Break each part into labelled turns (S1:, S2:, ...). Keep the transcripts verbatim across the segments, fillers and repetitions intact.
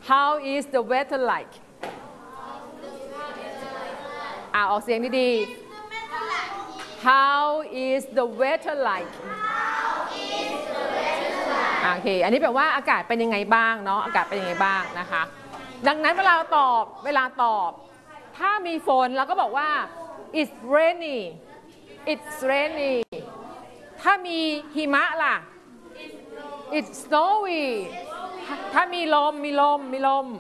S1: How is the weather like อ่าออกเสียงดีๆ How is the weather like โอเคอันนี้แปลว่าอากาศเป็นยังไงบ้างเนาะอากาศเป็นยังไงบ้างนะคะดังนั้นเวลาตอบเวลาตอบถ้ามีฝนเราก็บอกว่า it's rainy it's rainy ถ้ามีหิมะล่ะ it's snowy ถ้ามีลมมีลมมีลม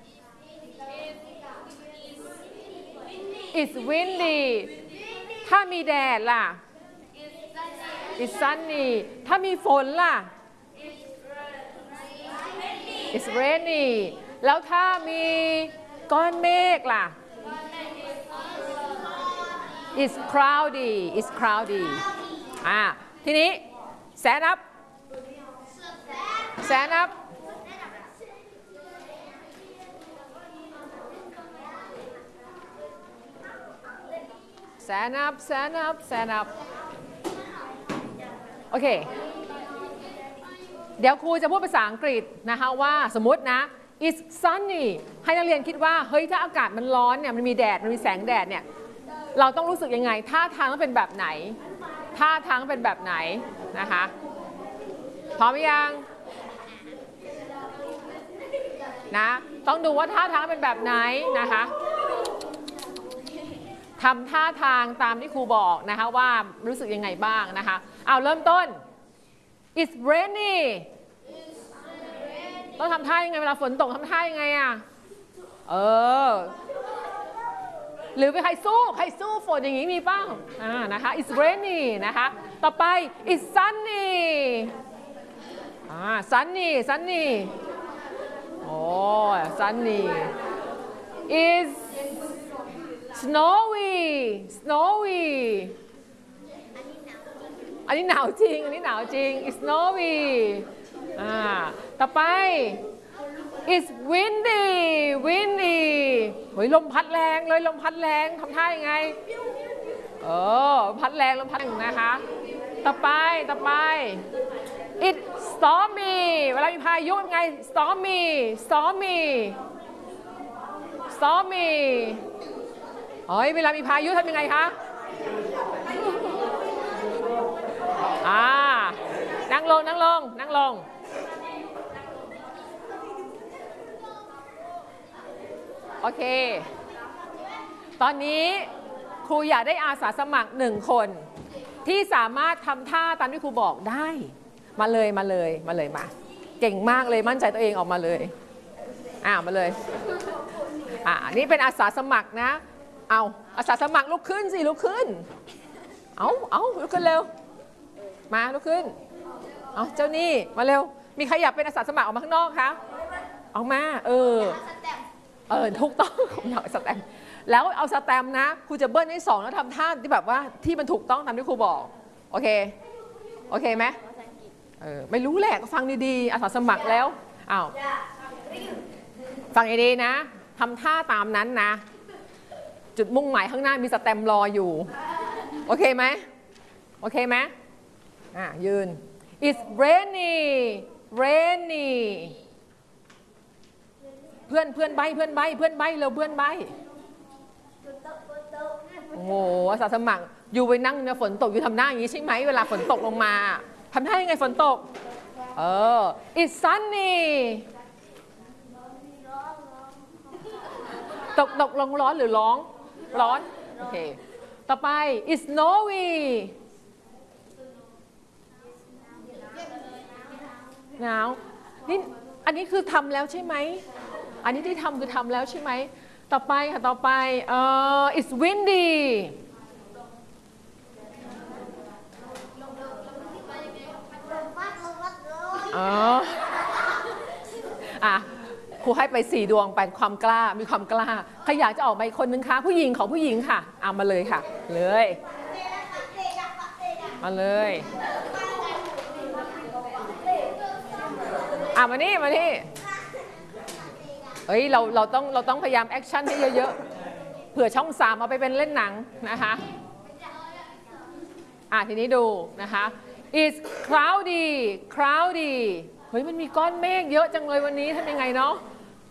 S1: it's windy ถ้ามีแดดล่ะ it's sunny ถ้ามีฝนล่ะ it's rainy แล้วถ้ามีก้อนเมฆล่ะ it's cloudy it's cloudy อ่าทีนี้ stand up stand up stand up stand up stand up โอเคเดี๋ยวครูจะพูดภาษาอังกฤษนะคะว่าสมมตินะ it's sunny ให้นักเรียนคิดว่าเฮ้ยถ้าอากาศมันร้อนเนี่ยมันมีแดดมันมีแสงแดดเนี่ยเราต้องรู้สึกยังไงท่าทางต้องเป็นแบบไหนท่าทางเป็นแบบไหนนะคะพร้อมยังนะต้องดูว่าท่าทางเป็นแบบไหนนะคะทำท่าทางตามที่ครูบอกนะคะว่ารู้สึกยังไงบ้างนะคะเอาเริ่มต้น it's rainy ต้องทำท่ายังไงเวลาฝนตกทำท่ายังไงอ่ะเออหรือไปใครสู้ใครสู้ฝนอย่างนี้มีเปล่าอ่านะคะ it's rainy นะคะต่อไป it's sunny อ่า sunny sunny โอ้ sunny is snowy snowy อันนี้หนาวจริงอันนี้หนาวจริง it's snowy อ่าต่อไป it's windy windy เฮ้ยลมพัดแรงเลยลมพัดแรงทำท่ายังไงเออพัดแรงลมพัดนะคะต่อไปต่อไป it's stormy เวลามีพายุยังไง stormy stormy stormy เฮ้ยเวลามีพายุทำยังไงคะอ่านั่งลงนั่งลงนั่งลงโอเคตอนนี้ครูอยากได้อาสาสมัครหนึ่งคนที่สามารถทำท่าตามที่ครูบอกได้มาเลยมาเลยมาเลยมาเก่งมากเลยมั่นใจตัวเองออกมาเลยอ่ามาเลยอ่านี่เป็นอาสาสมัครนะเอาอาสาสมัครลุกขึ้นสิลุกขึ้นเอาเอาลุกขึ้นเร็วมาลุกขึ้นเอาเจ้านี่มาเร็วมีใครอยากเป็นอาสาสมัครออกมาข้างนอกคะออกมาเออเออถูกต้องผมอยากสแตมป์แล้วเอาสแตมป์นะครูจะเบิ้ลให้สองแล้วทำท่าที่แบบว่าที่มันถูกต้องตามที่ครูบอกโอเคโอเคไหมเออไม่รู้แหละก็ฟังดีๆอาสาสมัครแล้วอ้าวฟังดีๆนะทำท่าตามนั้นนะจุดมุ่งหมายข้างหน้ามีสแตมป์รออยู่โอเคไหมโอเคไหมอ่ะยืน it's rainy rainy เพื่อนเพื่อนใบเพื่อนใบเพื่อนใบเราเพื่อนใบโอ้โหอาสาสมัครอยู่ไปนั่งเนี่ยฝนตกอยู่ทำหน้าอย่างนี้ใช่ไหมเวลาฝนตกลงมาทำท่ายังไงฝนตกเออ it's sunny ตกตกลงร้อนหรือร้องร้อนโอเคต่อไป it's snowy หนาวนี่อันนี้คือทำแล้วใช่ไหมอันนี้ที่ทำคือทำแล้วใช่ไหมต่อไปค่ะต่อไปเอ่อ it's windy อ๋ออ่ะครูให้ไปสี่ดวงไปความกล้ามีความกล้าใครอยากจะออกไปคนนึงคะผู้หญิงของผู้หญิงค่ะเอามาเลยค่ะเลยมาเลยอ่ะมานี่มานี่เฮ้ยเราเราต้องเราต้องพยายามแอคชั่นให้เยอะๆเผื่อช่องสามเอาไปเป็นเล่นหนังนะคะอ่ะทีนี้ดูนะคะ it's cloudy cloudy เฮ้ยมันมีก้อนเมฆเยอะจังเลยวันนี้ทำยังไงเนาะ